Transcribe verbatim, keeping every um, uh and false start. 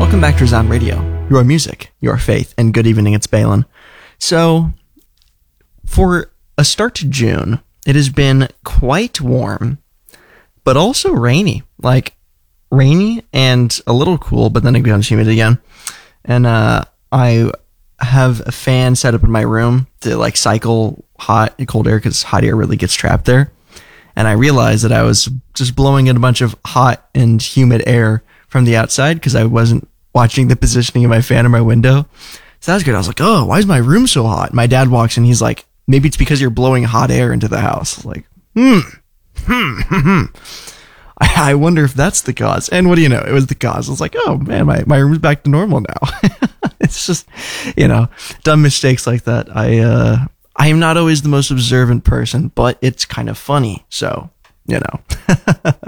Welcome back to Resound Radio, your music, your faith, and good evening, it's Balin. So, for a start to June, it has been quite warm, but also rainy. Like, rainy and a little cool, but then it becomes humid again. And uh, I have a fan set up in my room to like cycle hot and cold air because hot air really gets trapped there. And I realized that I was just blowing in a bunch of hot and humid air from the outside because I wasn't watching the positioning of my fan in my window. So that was good. I was like, oh, why is my room so hot? My dad walks in. He's like, maybe it's because you're blowing hot air into the house. I was like, hmm, hmm, hmm, hmm. I, I wonder if that's the cause. And what do you know? It was the cause. I was like, oh, man, my, my room's back to normal now. It's just, you know, dumb mistakes like that. I, uh, I am not always the most observant person, but it's kind of funny. So, you know.